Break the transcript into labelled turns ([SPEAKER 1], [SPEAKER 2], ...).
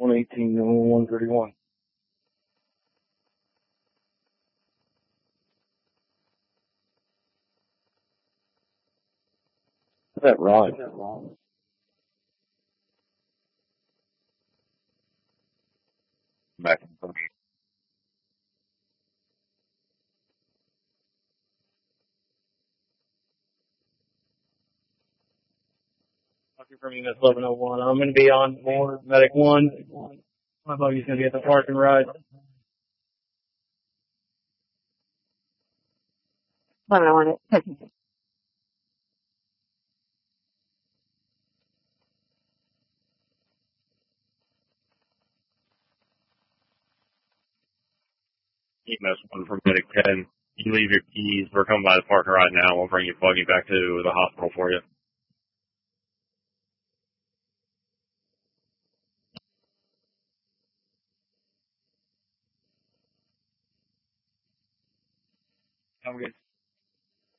[SPEAKER 1] 118 and 131. Is that right?
[SPEAKER 2] Back in the
[SPEAKER 1] Talking from you, that's 1101. I'm going to be on more Medic 1. My buggy's going to be at the parking ride.
[SPEAKER 3] 1101.
[SPEAKER 2] EMS 1 from Medic 10. You leave your keys. We're coming by the parking right now. We'll bring your buggy back to the hospital for you.
[SPEAKER 1] I'm good.